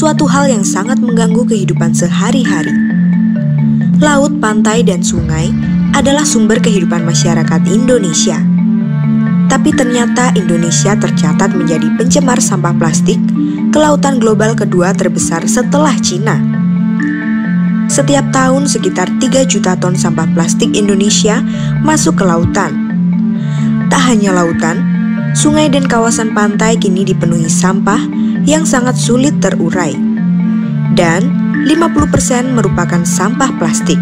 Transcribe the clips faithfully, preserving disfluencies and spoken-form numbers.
suatu hal yang sangat mengganggu kehidupan sehari-hari. Laut, pantai, dan sungai adalah sumber kehidupan masyarakat Indonesia. Tapi ternyata Indonesia tercatat menjadi pencemar sampah plastik, kelautan global kedua terbesar setelah Cina. Setiap tahun sekitar tiga juta ton sampah plastik Indonesia masuk ke lautan. Tak hanya lautan, sungai dan kawasan pantai kini dipenuhi sampah yang sangat sulit terurai. Dan lima puluh persen merupakan sampah plastik.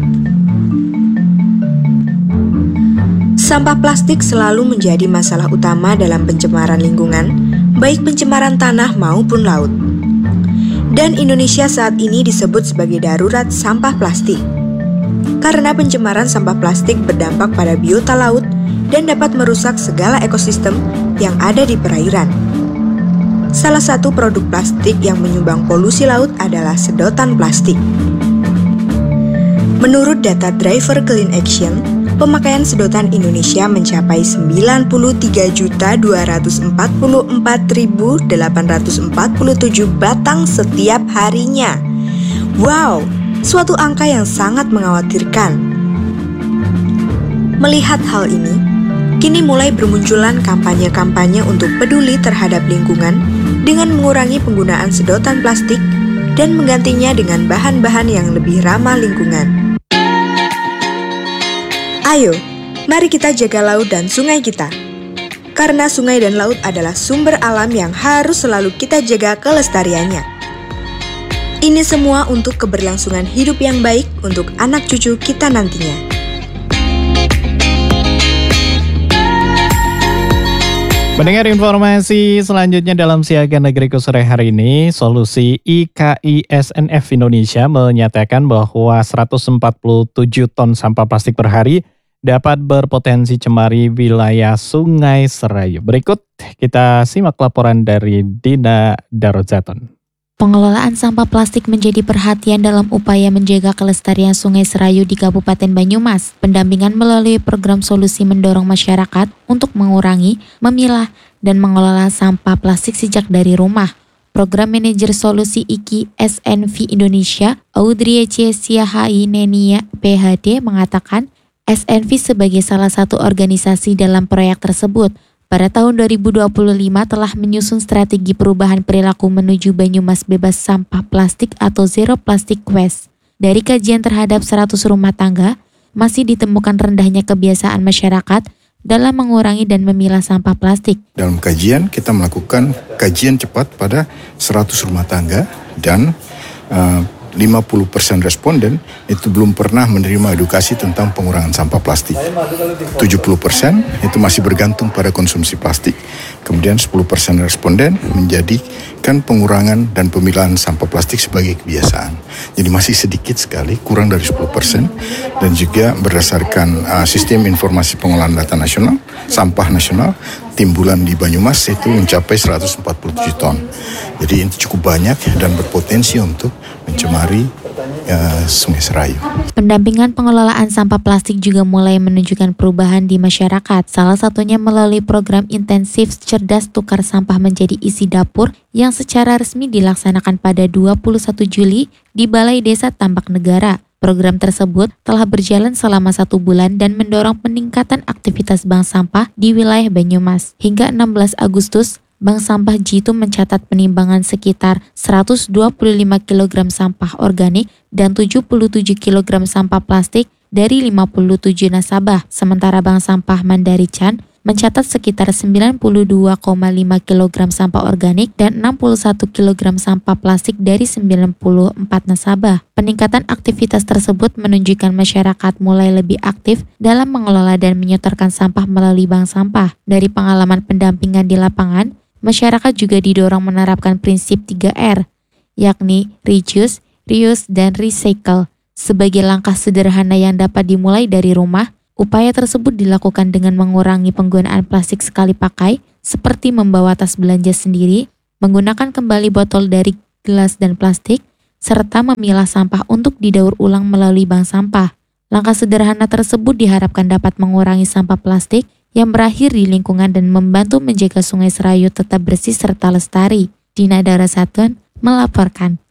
Sampah plastik selalu menjadi masalah utama dalam pencemaran lingkungan, baik pencemaran tanah maupun laut. Dan Indonesia saat ini disebut sebagai darurat sampah plastik. Karena pencemaran sampah plastik berdampak pada biota laut dan dapat merusak segala ekosistem yang ada di perairan. Salah satu produk plastik yang menyumbang polusi laut adalah sedotan plastik. Menurut data Driver Clean Action, pemakaian sedotan Indonesia mencapai sembilan puluh tiga juta dua ratus empat puluh empat ribu delapan ratus empat puluh tujuh batang setiap harinya. Wow, suatu angka yang sangat mengkhawatirkan. Melihat hal ini, kini mulai bermunculan kampanye-kampanye untuk peduli terhadap lingkungan dengan mengurangi penggunaan sedotan plastik dan menggantinya dengan bahan-bahan yang lebih ramah lingkungan. Ayo, mari kita jaga laut dan sungai kita. Karena sungai dan laut adalah sumber alam yang harus selalu kita jaga kelestariannya. Ini semua untuk keberlangsungan hidup yang baik untuk anak cucu kita nantinya. Mendengar informasi selanjutnya dalam Siaga Negeriku sore hari ini, Solusi I K I S N F Indonesia menyatakan bahwa seratus empat puluh tujuh ton sampah plastik per hari dapat berpotensi cemari wilayah Sungai Serayu. Berikut kita simak laporan dari Dina Darozaton. Pengelolaan sampah plastik menjadi perhatian dalam upaya menjaga kelestarian Sungai Serayu di Kabupaten Banyumas. Pendampingan melalui program solusi mendorong masyarakat untuk mengurangi, memilah, dan mengelola sampah plastik sejak dari rumah. Program Manajer Solusi I K I S N V Indonesia, Audrey C. Siahai Nenia P H D mengatakan, S N V sebagai salah satu organisasi dalam proyek tersebut, pada tahun dua ribu dua puluh lima telah menyusun strategi perubahan perilaku menuju Banyumas bebas sampah plastik atau Zero Plastic Waste. Dari kajian terhadap seratus rumah tangga, masih ditemukan rendahnya kebiasaan masyarakat dalam mengurangi dan memilah sampah plastik. Dalam kajian, kita melakukan kajian cepat pada seratus rumah tangga dan uh, lima puluh persen responden itu belum pernah menerima edukasi tentang pengurangan sampah plastik. tujuh puluh persen itu masih bergantung pada konsumsi plastik. Kemudian sepuluh persen responden menjadikan pengurangan dan pemilahan sampah plastik sebagai kebiasaan. Jadi masih sedikit sekali, kurang dari sepuluh persen. Dan juga berdasarkan uh, sistem informasi pengolahan data nasional, sampah nasional, timbulan di Banyumas itu mencapai seratus empat puluh tujuh ton. Jadi itu cukup banyak dan berpotensi untuk mencemari uh, Sungai Serayu. Pendampingan pengelolaan sampah plastik juga mulai menunjukkan perubahan di masyarakat. Salah satunya melalui program intensif cerdas tukar sampah menjadi isi dapur yang secara resmi dilaksanakan pada dua puluh satu Juli di Balai Desa Tambak Negara. Program tersebut telah berjalan selama satu bulan dan mendorong peningkatan aktivitas bank sampah di wilayah Banyumas. Hingga enam belas Agustus, Bank Sampah Jitu mencatat penimbangan sekitar seratus dua puluh lima kilogram sampah organik dan tujuh puluh tujuh kilogram sampah plastik dari lima puluh tujuh nasabah. Sementara Bank Sampah Mandarican mencatat sekitar sembilan puluh dua koma lima kilogram sampah organik dan enam puluh satu kilogram sampah plastik dari sembilan puluh empat nasabah. Peningkatan aktivitas tersebut menunjukkan masyarakat mulai lebih aktif dalam mengelola dan menyetorkan sampah melalui bank sampah. Dari pengalaman pendampingan di lapangan, masyarakat juga didorong menerapkan prinsip tiga R, yakni reduce, reuse, dan recycle. Sebagai langkah sederhana yang dapat dimulai dari rumah, upaya tersebut dilakukan dengan mengurangi penggunaan plastik sekali pakai, seperti membawa tas belanja sendiri, menggunakan kembali botol dari gelas dan plastik, serta memilah sampah untuk didaur ulang melalui bank sampah. Langkah sederhana tersebut diharapkan dapat mengurangi sampah plastik yang berakhir di lingkungan dan membantu menjaga Sungai Serayu tetap bersih serta lestari. Dina Darozaton, melaporkan.